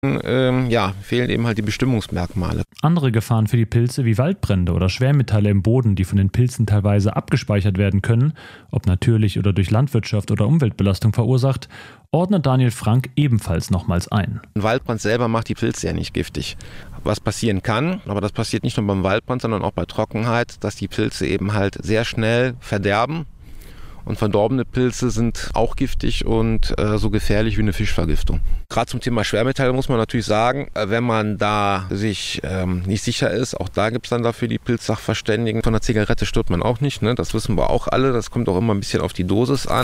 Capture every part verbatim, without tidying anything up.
Ähm, ja, fehlen eben halt die Bestimmungsmerkmale. Andere Gefahren für die Pilze wie Waldbrände oder Schwermetalle im Boden, die von den Pilzen teilweise abgespeichert werden können, ob natürlich oder durch Landwirtschaft oder Umweltbelastung verursacht, ordnet Daniel Frank ebenfalls nochmals ein. Ein Waldbrand selber macht die Pilze ja nicht giftig. Was passieren kann, aber das passiert nicht nur beim Waldbrand, sondern auch bei Trockenheit, dass die Pilze eben halt sehr schnell verderben. Und verdorbene Pilze sind auch giftig und äh, so gefährlich wie eine Fischvergiftung. Gerade zum Thema Schwermetalle muss man natürlich sagen, äh, wenn man da sich ähm, nicht sicher ist, auch da gibt es dann dafür die Pilzsachverständigen. Von der Zigarette stirbt man auch nicht, ne? Das wissen wir auch alle. Das kommt auch immer ein bisschen auf die Dosis an.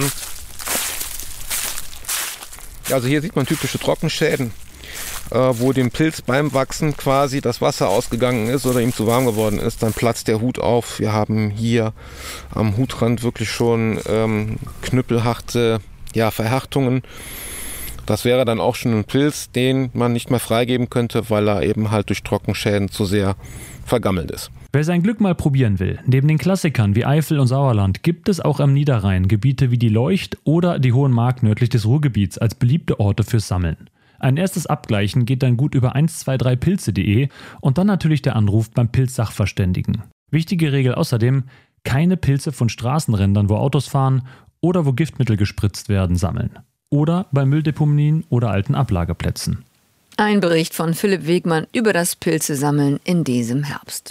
Ja, also hier sieht man typische Trockenschäden, äh, wo dem Pilz beim Wachsen quasi das Wasser ausgegangen ist oder ihm zu warm geworden ist. Dann platzt der Hut auf. Wir haben hier am Hutrand wirklich schon ähm, knüppelharte ja, Verhärtungen. Das wäre dann auch schon ein Pilz, den man nicht mehr freigeben könnte, weil er eben halt durch Trockenschäden zu sehr vergammelt ist. Wer sein Glück mal probieren will, neben den Klassikern wie Eifel und Sauerland gibt es auch am Niederrhein Gebiete wie die Leucht oder die Hohen Mark nördlich des Ruhrgebiets als beliebte Orte fürs Sammeln. Ein erstes Abgleichen geht dann gut über eins zwei drei pilze punkt de und dann natürlich der Anruf beim Pilzsachverständigen. Wichtige Regel außerdem, keine Pilze von Straßenrändern, wo Autos fahren oder wo Giftmittel gespritzt werden, sammeln. Oder bei Mülldeponien oder alten Ablageplätzen. Ein Bericht von Philipp Wegmann über das Pilzesammeln in diesem Herbst.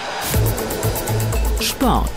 Sport.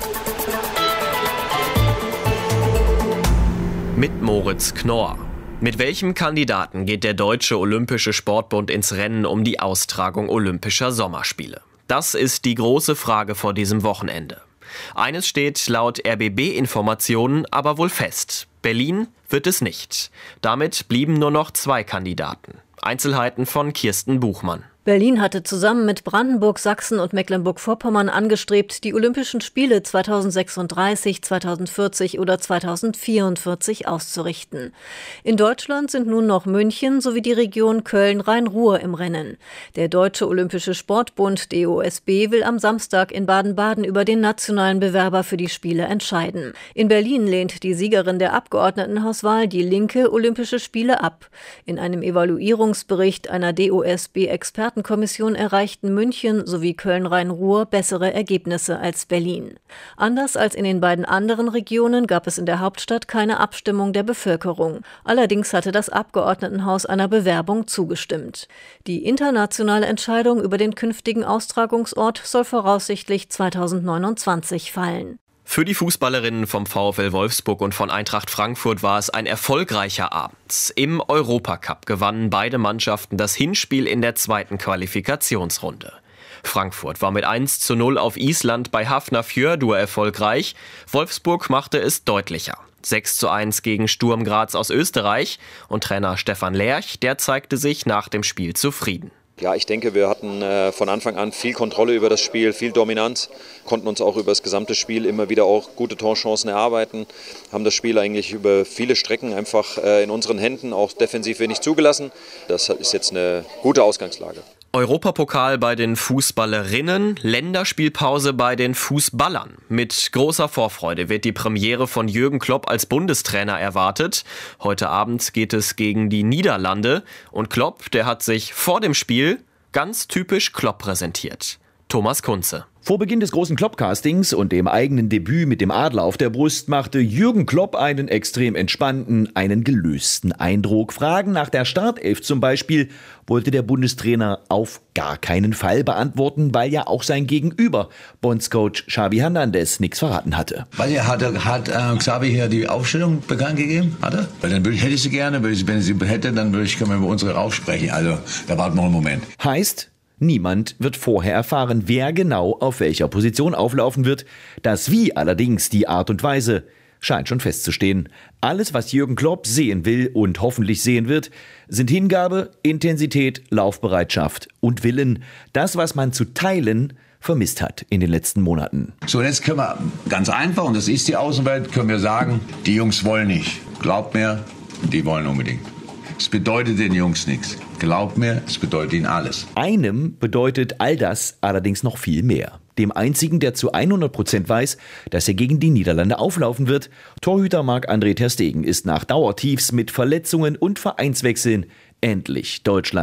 Mit Moritz Knorr. Mit welchem Kandidaten geht der Deutsche Olympische Sportbund ins Rennen um die Austragung Olympischer Sommerspiele? Das ist die große Frage vor diesem Wochenende. Eines steht laut R B B-Informationen aber wohl fest. Berlin wird es nicht. Damit blieben nur noch zwei Kandidaten. Einzelheiten von Kirsten Buchmann. Berlin hatte zusammen mit Brandenburg, Sachsen und Mecklenburg-Vorpommern angestrebt, die Olympischen Spiele zweitausendsechsunddreißig, zweitausendvierzig oder zweitausendvierundvierzig auszurichten. In Deutschland sind nun noch München sowie die Region Köln-Rhein-Ruhr im Rennen. Der Deutsche Olympische Sportbund D O S B will am Samstag in Baden-Baden über den nationalen Bewerber für die Spiele entscheiden. In Berlin lehnt die Siegerin der Abgeordnetenhauswahl, die Linke, Olympische Spiele ab. In einem Evaluierungsbericht einer D O S B-Experten Kommission erreichten München sowie Köln-Rhein-Ruhr bessere Ergebnisse als Berlin. Anders als in den beiden anderen Regionen gab es in der Hauptstadt keine Abstimmung der Bevölkerung. Allerdings hatte das Abgeordnetenhaus einer Bewerbung zugestimmt. Die internationale Entscheidung über den künftigen Austragungsort soll voraussichtlich zweitausendneunundzwanzig fallen. Für die Fußballerinnen vom VfL Wolfsburg und von Eintracht Frankfurt war es ein erfolgreicher Abend. Im Europacup gewannen beide Mannschaften das Hinspiel in der zweiten Qualifikationsrunde. Frankfurt war mit eins zu null auf Island bei Hafnarfjörður erfolgreich. Wolfsburg machte es deutlicher. sechs zu eins gegen Sturm Graz aus Österreich. Und Trainer Stefan Lerch, der zeigte sich nach dem Spiel zufrieden. Ja, ich denke, wir hatten äh, von Anfang an viel Kontrolle über das Spiel, viel Dominanz, konnten uns auch über das gesamte Spiel immer wieder auch gute Torchancen erarbeiten, haben das Spiel eigentlich über viele Strecken einfach äh, in unseren Händen auch defensiv wenig zugelassen. Das ist jetzt eine gute Ausgangslage. Europapokal bei den Fußballerinnen, Länderspielpause bei den Fußballern. Mit großer Vorfreude wird die Premiere von Jürgen Klopp als Bundestrainer erwartet. Heute Abend geht es gegen die Niederlande und Klopp, der hat sich vor dem Spiel ganz typisch Klopp präsentiert. Thomas Kunze. Vor Beginn des großen Klopp-Castings und dem eigenen Debüt mit dem Adler auf der Brust machte Jürgen Klopp einen extrem entspannten, einen gelösten Eindruck. Fragen nach der Startelf zum Beispiel wollte der Bundestrainer auf gar keinen Fall beantworten, weil ja auch sein Gegenüber, Bondscoach Xavi Hernandez, nichts verraten hatte. Weil er hat, hat äh, Xavi hier die Aufstellung bekannt gegeben, hat er? Weil dann würde ich, hätte ich sie gerne, wenn ich sie hätte, dann würde ich, können wir über unsere aufsprechen. Also da warten wir noch einen Moment. Heißt, niemand wird vorher erfahren, wer genau auf welcher Position auflaufen wird. Das Wie allerdings, die Art und Weise, scheint schon festzustehen. Alles, was Jürgen Klopp sehen will und hoffentlich sehen wird, sind Hingabe, Intensität, Laufbereitschaft und Willen. Das, was man zu teilen vermisst hat in den letzten Monaten. So, jetzt können wir ganz einfach, und das ist die Außenwelt, können wir sagen, die Jungs wollen nicht. Glaubt mir, die wollen unbedingt. Es bedeutet den Jungs nichts. Glaubt mir, es bedeutet ihnen alles. Einem bedeutet all das allerdings noch viel mehr. Dem einzigen, der zu hundert Prozent weiß, dass er gegen die Niederlande auflaufen wird. Torhüter Marc-André ter Stegen ist nach Dauertiefs mit Verletzungen und Vereinswechseln endlich Deutschland